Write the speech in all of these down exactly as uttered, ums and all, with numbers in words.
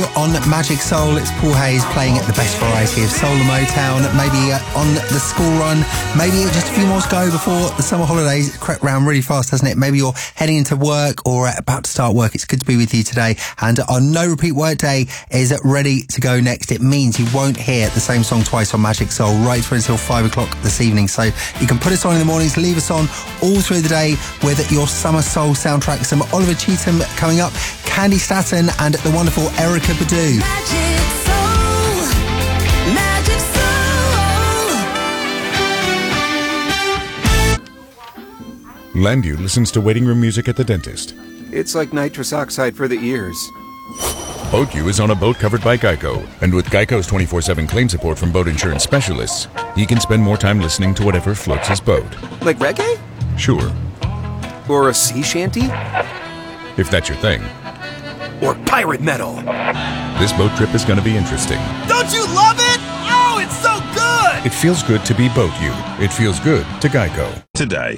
on Magic Soul. It's Paul Hayes playing at the best variety of soul and Motown. Maybe uh, on the school run, maybe just a few more to go before the summer holidays. It's crept round really fast, hasn't it? Maybe you're heading into work or uh, about to start work. It's good to be with you today. And our no repeat work day is ready to go next. It means you won't hear the same song twice on Magic Soul right through until five o'clock this evening. So you can put us on in the mornings, leave us on all through the day with your summer soul soundtrack. Some Oliver Cheetham coming up, Candy Staton and the wonderful Erykah Badu. Magic Soul, Magic Soul. Landu listens to waiting room music at the dentist. It's like nitrous oxide for the ears. BoatU is on a boat covered by Geico, and with Geico's twenty-four seven claim support from boat insurance specialists, he can spend more time listening to whatever floats his boat. Like reggae? Sure. Or a sea shanty? If that's your thing. Or pirate metal? This boat trip is going to be interesting. Don't you love it? Oh, it's so good! It feels good to be BoatU. It feels good to Geico. Today.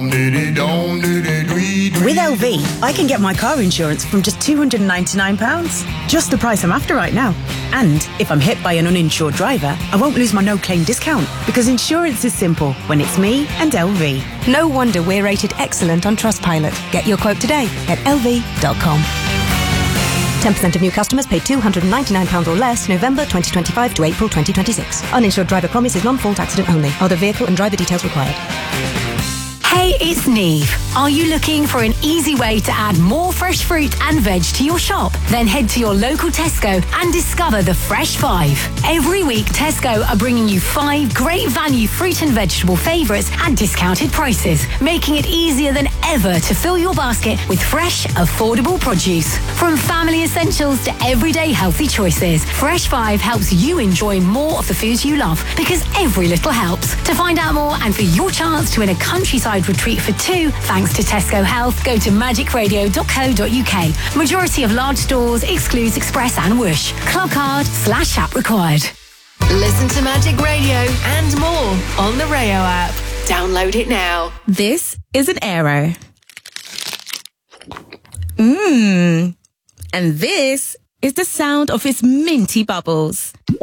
With L V, I can get my car insurance from just two hundred ninety-nine pounds. Just the price I'm after right now. And if I'm hit by an uninsured driver, I won't lose my no-claim discount, because insurance is simple when it's me and L V. No wonder we're rated excellent on Trustpilot. Get your quote today at L V dot com. ten percent of new customers pay two hundred ninety-nine pounds or less November twenty twenty-five to April twenty twenty-six. Uninsured driver promise is non-fault accident only. Other vehicle and driver details required. Hey, it's Neve. Are you looking for an easy way to add more fresh fruit and veg to your shop? Then head to your local Tesco and discover the Fresh Five. Every week, Tesco are bringing you five great value fruit and vegetable favourites at discounted prices, making it easier than ever to fill your basket with fresh, affordable produce. From family essentials to everyday healthy choices, Fresh Five helps you enjoy more of the foods you love, because every little helps. To find out more and for your chance to win a countryside retreat for two, thanks to Tesco Health, go to magic radio dot co dot uk. Majority of large stores excludes Express and Whoosh. Club card slash app required. Listen to Magic Radio and more on the Rayo app. Download it now. This is an Aero. Mmm. And this is the sound of its minty bubbles.